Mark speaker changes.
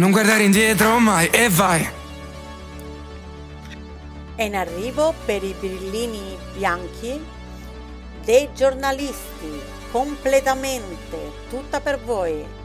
Speaker 1: non guardare indietro mai e vai.
Speaker 2: È in arrivo per i brillini bianchi dei giornalisti, completamente, tutta per voi.